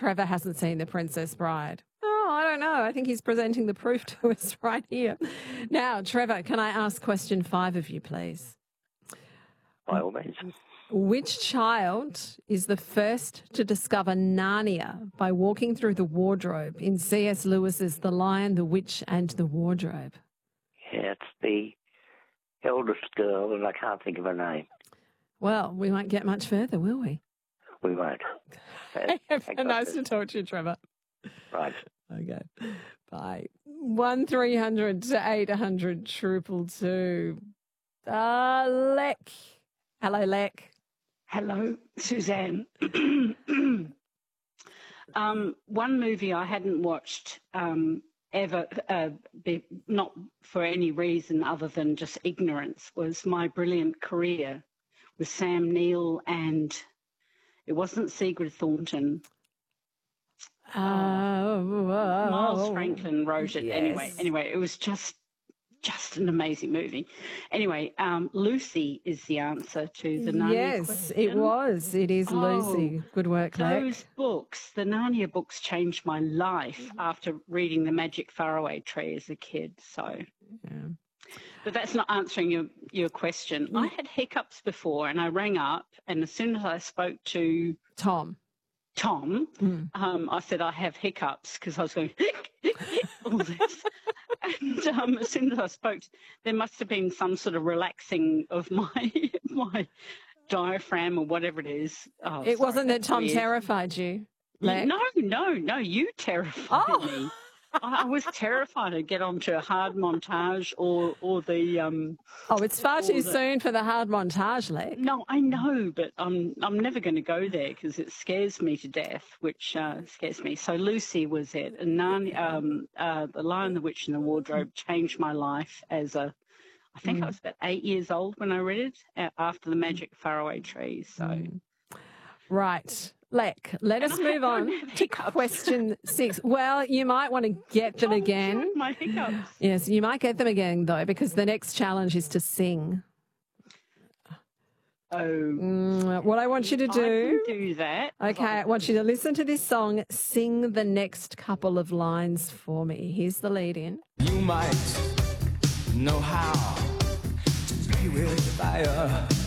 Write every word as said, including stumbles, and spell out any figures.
Trevor hasn't seen The Princess Bride. Oh, I don't know. I think he's presenting the proof to us right here. Now, Trevor, can I ask question five of you, please? By all means. Which child is the first to discover Narnia by walking through the wardrobe in C S Lewis's The Lion, the Witch and the Wardrobe? Yeah, it's the eldest girl, and I can't think of her name. Well, we won't get much further, will we? We won't. Nice to talk to you, Trevor. Right. Okay. Bye. One three hundred to eight hundred triple two. Uh, Lek. Hello, Lek. Hello, Suzanne. um, one movie I hadn't watched um, ever, uh, be, not for any reason other than just ignorance, was My Brilliant Career with Sam Neill, and it wasn't Sigrid Thornton. Oh, uh, Miles Franklin wrote it. yes. Anyway, anyway, it was just just an amazing movie. Anyway, um, Lucy is the answer to the Narnia Yes, question. it was. It is Oh, Lucy. Good work, Lek. Those books, the Narnia books, changed my life after reading The Magic Faraway Tree as a kid. So, Yeah. but that's not answering your, your question. I had hiccups before, and I rang up, and as soon as I spoke to Tom. Tom, Mm. um, I said I have hiccups because I was going all this. And um, as soon as I spoke, there must have been some sort of relaxing of my my diaphragm or whatever it is. Oh, It sorry, wasn't that that's Tom weird. terrified you, Lek? No, no, no, you terrified Oh. me. I, I was terrified to get onto a hard montage or or the um. Oh, it's far too Or the- soon for the hard montage, Lek. No, I know, but I'm I'm never going to go there because it scares me to death, which uh, scares me. So Lucy was it, and Narnia, um, uh, The Lion, the Witch, and the Wardrobe changed my life as a. I think Mm. I was about eight years old when I read it uh, after The Magic Faraway Tree. So. Mm. Right. Lek, let us move on to hiccups. question six. Well, you might want to get them Oh, again. shut My hiccups. Yes, you might get them again, though, because the next challenge is to sing. Oh. Mm, what I want you to do... I can do that. Okay, I want you to listen to this song, sing the next couple of lines for me. Here's the lead in. You might know how to play with fire.